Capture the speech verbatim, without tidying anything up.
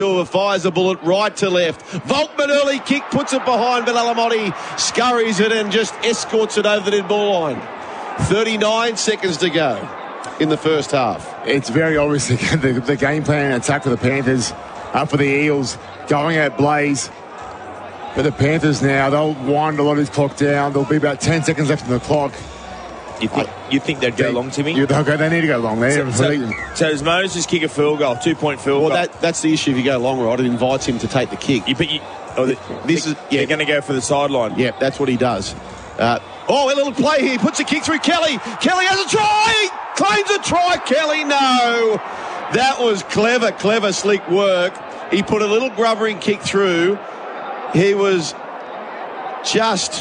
Fires the bullet right to left. Volkman early kick, puts it behind, but Alamotti scurries it and just escorts it over the dead ball line. thirty-nine seconds to go in the first half. It's very obvious the, the game plan and attack for the Panthers, up for the Eels, going at Blaze. For the Panthers now, they'll wind a lot of his clock down. There'll be about ten seconds left in the clock. You think, you think they'd go they, long, Timmy? You, they'll go, they need to go long. They so, so, so does Moses just kick a field goal, two-point field well, goal? Well, that, that's the issue if you go long, right? It invites him to take the kick. You, but you, oh, the, this they, is yeah. They're going to go for the sideline. Yeah, that's what he does. Uh, oh, a little play here. He puts a kick through Kelly. Kelly has a try. Claims a try. Kelly, no. That was clever, clever, slick work. He put a little grubbering kick through. He was just